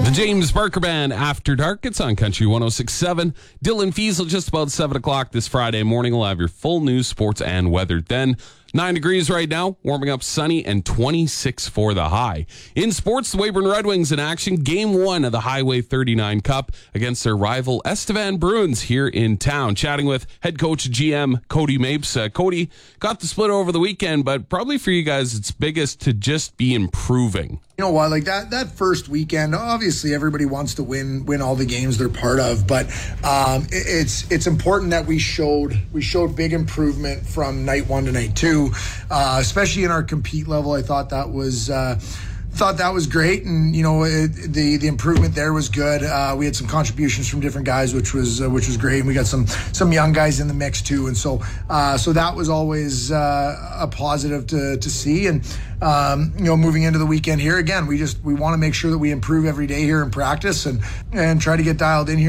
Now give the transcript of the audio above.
The James Barker Band After Dark. It's on Country 106.7. Dylan Fiesel just about 7 o'clock this Friday morning. We'll have your full news, sports, and weather then. 9 degrees right now, warming up sunny, and 26 for the high. In sports, the Weyburn Red Wings in action. Game 1 of the Highway 39 Cup against their rival Estevan Bruins here in town. Chatting with head coach GM Cody Mapes. Cody, got the split over the weekend, but probably for you guys, it's biggest to just be improving. You know what, like that first weekend, obviously everybody wants to win all the games they're part of, but it's important that we showed big improvement from night 1 to night 2, especially in our compete level. I thought that was great, and the improvement there was good. We had some contributions from different guys, which was great, and we got some young guys in the mix too, and so that was always a positive to see. And moving into the weekend here again, we want to make sure that we improve every day here in practice and try to get dialed in here